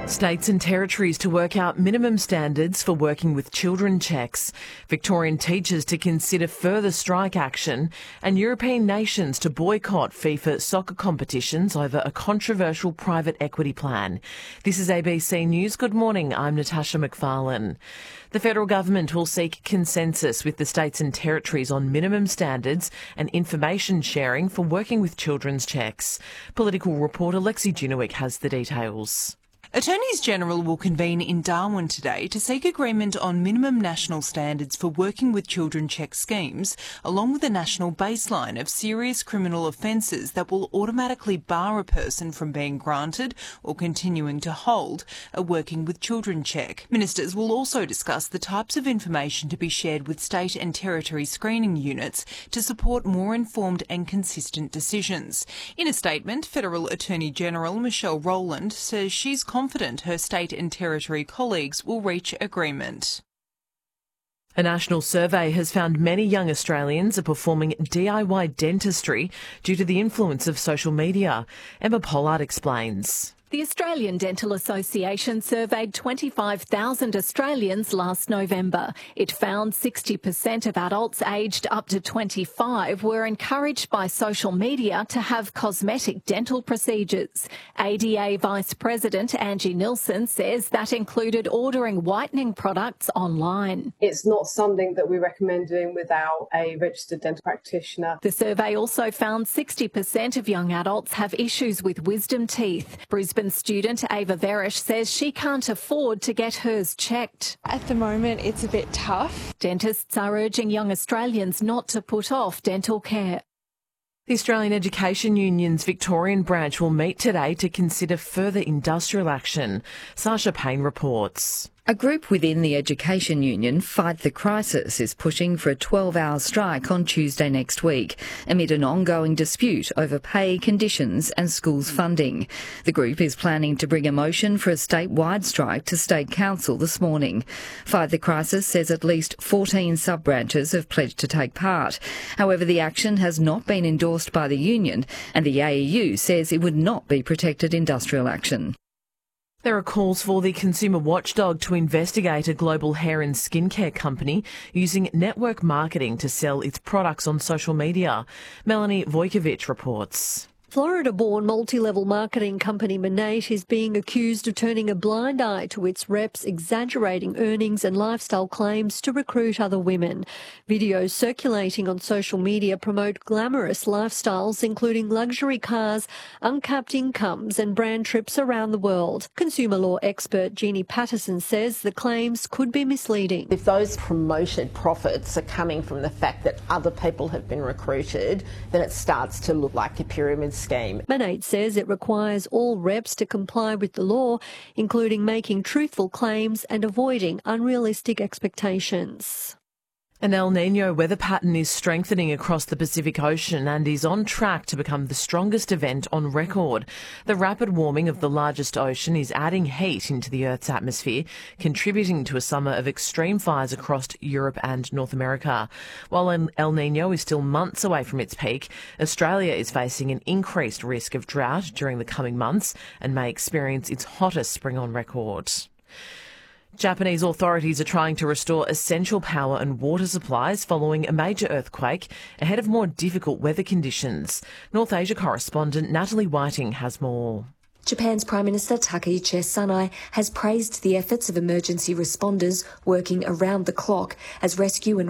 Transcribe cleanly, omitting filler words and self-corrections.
States and territories to work out minimum standards for working with children checks, Victorian teachers to consider further strike action, and European nations to boycott FIFA soccer competitions over a controversial private equity plan. This is ABC News. Good morning, I'm Natasha McFarlane. The federal government will seek consensus with the states and territories on minimum standards and information sharing for working with children's checks. Political reporter Lexi Junowick has the details. Attorneys General will convene in Darwin today to seek agreement on minimum national standards for working with children check schemes, along with a national baseline of serious criminal offences that will automatically bar a person from being granted or continuing to hold a working with children check. Ministers will also discuss the types of information to be shared with state and territory screening units to support more informed and consistent decisions. In a statement, Federal Attorney General Michelle Rowland says she's confident her state and territory colleagues will reach agreement. A national survey has found many young Australians are performing DIY dentistry due to the influence of social media. Emma Pollard explains. The Australian Dental Association surveyed 25,000 Australians last November. It found 60% of adults aged up to 25 were encouraged by social media to have cosmetic dental procedures. ADA Vice President Angie Nilsson says that included ordering whitening products online. It's not something that we recommend doing without a registered dental practitioner. The survey also found 60% of young adults have issues with wisdom teeth. Brisbane student Ava Verish says she can't afford to get hers checked. At the moment, it's a bit tough. Dentists are urging young Australians not to put off dental care. The Australian Education Union's Victorian branch will meet today to consider further industrial action. Sasha Payne reports. A group within the Education Union, Fight the Crisis, is pushing for a 12-hour strike on Tuesday next week amid an ongoing dispute over pay, conditions and schools funding. The group is planning to bring a motion for a statewide strike to State Council this morning. Fight the Crisis says at least 14 sub-branches have pledged to take part. However, the action has not been endorsed by the union and the AEU says it would not be protected industrial action. There are calls for the consumer watchdog to investigate a global hair and skincare company using network marketing to sell its products on social media. Melanie Vojkovic reports. Florida-born multi-level marketing company Monat is being accused of turning a blind eye to its reps, exaggerating earnings and lifestyle claims to recruit other women. Videos circulating on social media promote glamorous lifestyles, including luxury cars, uncapped incomes and brand trips around the world. Consumer law expert Jeannie Patterson says the claims could be misleading. If those promoted profits are coming from the fact that other people have been recruited, then it starts to look like a pyramid scheme. Monat says it requires all reps to comply with the law, including making truthful claims and avoiding unrealistic expectations. An El Niño weather pattern is strengthening across the Pacific Ocean and is on track to become the strongest event on record. The rapid warming of the largest ocean is adding heat into the Earth's atmosphere, contributing to a summer of extreme fires across Europe and North America. While El Niño is still months away from its peak, Australia is facing an increased risk of drought during the coming months and may experience its hottest spring on record. Japanese authorities are trying to restore essential power and water supplies following a major earthquake ahead of more difficult weather conditions. North Asia correspondent Natalie Whiting has more. Japan's Prime Minister Takaichi Sanai has praised the efforts of emergency responders working around the clock as rescue and